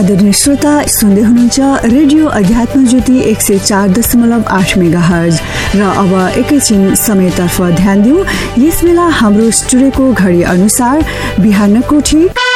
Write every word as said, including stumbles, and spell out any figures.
आदरणीय श्रोता, सुन्दै हुनुहुन्छ रेडियो अध्यात्म ज्योति एक सय चार दशमलव आठ मेगा हर्ज। र अब एकैछिन समयतर्फ ध्यान दिउँ। यस बेला हाम्रो स्टुडियोको घडी अनुसार बिहानको ठीक